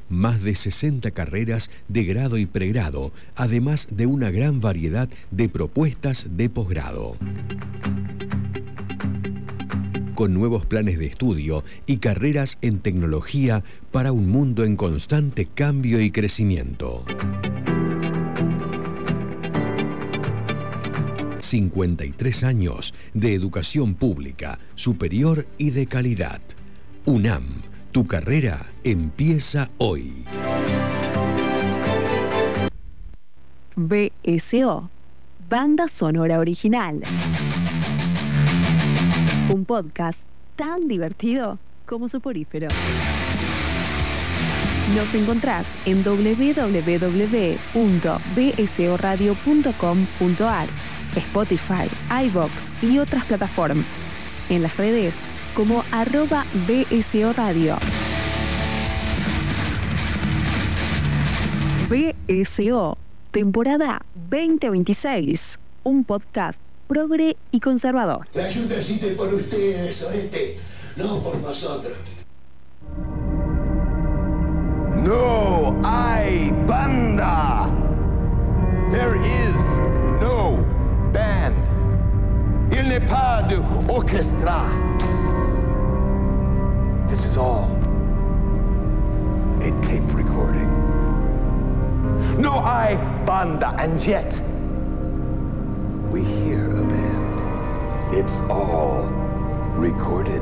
más de 60 carreras de grado y pregrado, además de una gran variedad de propuestas de posgrado. Con nuevos planes de estudio y carreras en tecnología para un mundo en constante cambio y crecimiento. 53 años de educación pública, superior y de calidad. UNAM, tu carrera empieza hoy. BSO, Banda Sonora Original. Un podcast tan divertido como soporífero. Nos encontrás en www.bsoradio.com.ar, Spotify, iVoox y otras plataformas. En las redes como @BSO Radio. BSO, temporada 2026. Un podcast progre y conservador. La ayuda existe por ustedes, Sorete, no por nosotros. No hay banda. There is no band. Il n'est pas d'orchestra. This is all a tape recording. No hay banda, and yet we hear a band. It's all recorded.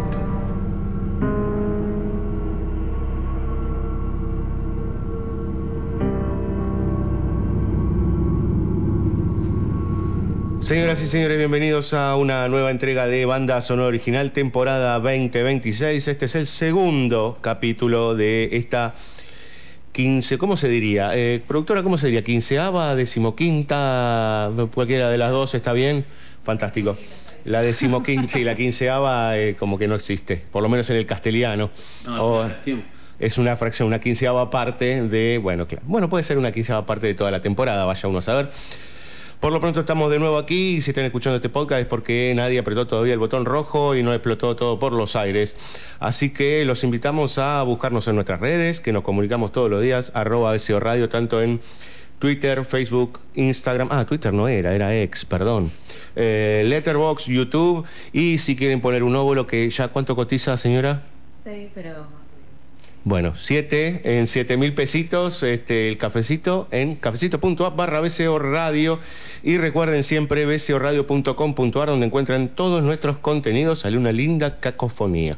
Señoras y señores, bienvenidos a una nueva entrega de Banda Sonora Original, temporada 2026. Este es el segundo capítulo de esta 15, ¿cómo se diría? Productora, ¿cómo se diría? ¿Quinceava, decimoquinta? Cualquiera de las dos está bien. Fantástico. La decimoquinta, sí, la quinceava como que no existe, por lo menos en el castellano. No, es una fracción, una quinceava parte de, bueno, claro. Bueno, puede ser una quinceava parte de toda la temporada, vaya uno a saber. Por lo pronto estamos de nuevo aquí y si están escuchando este podcast es porque nadie apretó todavía el botón rojo y no explotó todo por los aires. Así que los invitamos a buscarnos en nuestras redes, que nos comunicamos todos los días, @BSO Radio, tanto en Twitter, Facebook, Instagram. Twitter no era X, perdón. Letterboxd, YouTube. Y si quieren poner un óvulo, que ya ¿cuánto cotiza, señora? 6, pero... Bueno, 7 en 7.000 pesitos, el cafecito en cafecito.app/BSO Radio. Y recuerden siempre bsoradio.com.ar, donde encuentran todos nuestros contenidos. Sale una linda cacofonía.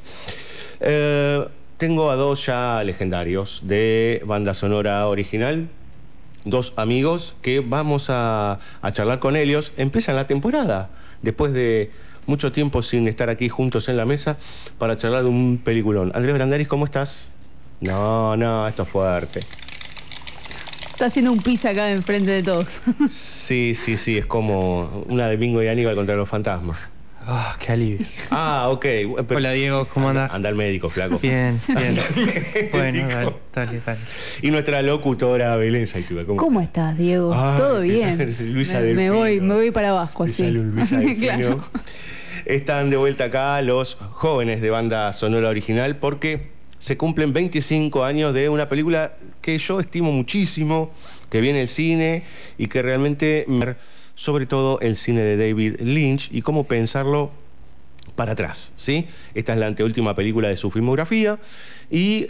Tengo a dos ya legendarios de Banda Sonora Original. Dos amigos que vamos a charlar con ellos. Empiezan la temporada, después de mucho tiempo sin estar aquí juntos en la mesa para charlar de un peliculón. Andrés Brandaris, ¿cómo estás? No, esto es fuerte. Está haciendo un pis acá enfrente de todos. Sí, es como una de Bingo y Aníbal contra los fantasmas. Qué alivio. Ok. Pero, hola, Diego, ¿cómo andás? Anda al médico, flaco. Bien. Bueno, dale. Y nuestra locutora Belén Saituba. ¿Cómo estás, Diego? ¿Todo bien? Luisa me voy para abajo, así. Luisa Claro. Están de vuelta acá los jóvenes de Banda Sonora Original porque se cumplen 25 años de una película que yo estimo muchísimo, que viene el cine y que realmente, sobre todo el cine de David Lynch y cómo pensarlo para atrás, ¿sí? Esta es la anteúltima película de su filmografía y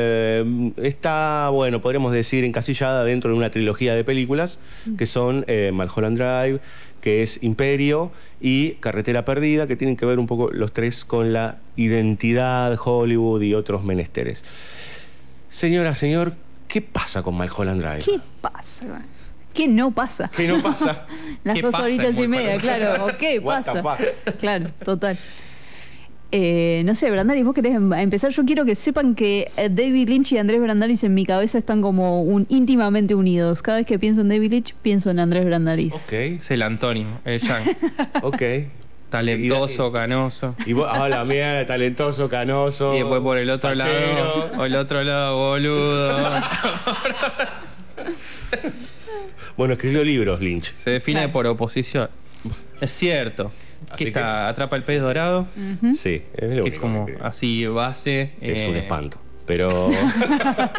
está, bueno, podríamos decir, encasillada dentro de una trilogía de películas que son Mulholland Drive, que es Imperio, y Carretera Perdida, que tienen que ver un poco los tres con la identidad, Hollywood y otros menesteres. Señora, señor, ¿qué pasa con Mulholland Drive? ¿Qué pasa? ¿Qué no pasa? ¿Qué no pasa? Las ¿Qué 2 pasa horitas y media, claro. ¿Qué What the pasa? fuck? Claro, total. No sé, Brandaris, vos querés empezar. Yo quiero que sepan que David Lynch y Andrés Brandaris en mi cabeza están como íntimamente unidos. Cada vez que pienso en David Lynch, pienso en Andrés Brandaris. Ok. Es el antónimo, el Yang. Ok. Talentoso, canoso. Y vos, la mía, talentoso, canoso. Y después por el otro fachero. lado, boludo. Bueno, escribió libros, Lynch. Se define por oposición. Es cierto. Así Que está, atrapa el pez dorado, Sí, es lo que único es como que- así base. Es un espanto. Pero